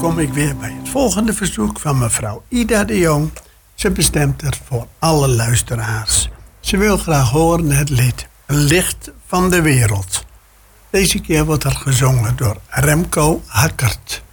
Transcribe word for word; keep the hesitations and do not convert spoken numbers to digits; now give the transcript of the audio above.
kom ik weer bij het volgende verzoek van mevrouw Ida de Jong. Ze bestemt het voor alle luisteraars. Ze wil graag horen het lied Licht van de Wereld. Deze keer wordt er gezongen door Remco Hackert.